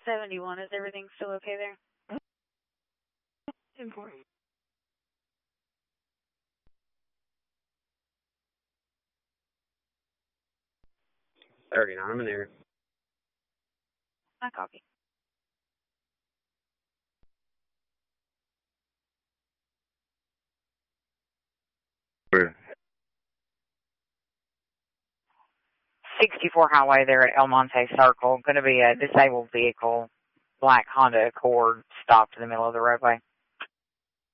71, is everything still okay there? Important. 39, I'm in there. I copy. Where? 64 highway there at El Monte Circle. Going to be a disabled vehicle, black Honda Accord, stopped in the middle of the roadway.